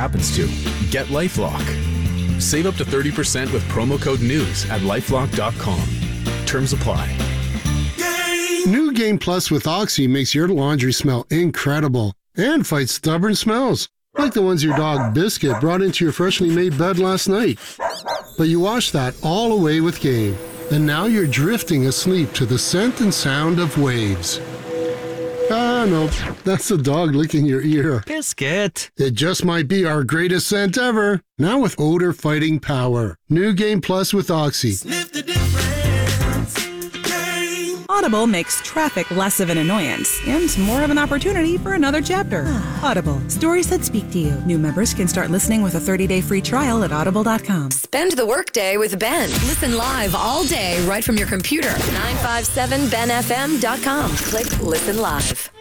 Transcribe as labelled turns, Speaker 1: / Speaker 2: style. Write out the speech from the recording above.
Speaker 1: happens to. Get LifeLock. Save up to 30% with promo code NEWS at lifelock.com. Terms apply.
Speaker 2: New Game Plus with Oxy makes your laundry smell incredible and fights stubborn smells, like the ones your dog Biscuit brought into your freshly made bed last night. But you wash that all away with Game, and now you're drifting asleep to the scent and sound of waves. Ah, no, that's the dog licking your ear.
Speaker 3: Biscuit.
Speaker 2: It just might be our greatest scent ever. Now with odor-fighting power. New Game Plus with Oxy.
Speaker 4: Sniff the difference. Game.
Speaker 5: Audible makes traffic less of an annoyance and more of an opportunity for another chapter. Audible, stories that speak to you. New members can start listening with a 30-day free trial at audible.com.
Speaker 6: Spend the workday with Ben. Listen live all day right from your computer. 957benfm.com. Click Listen Live.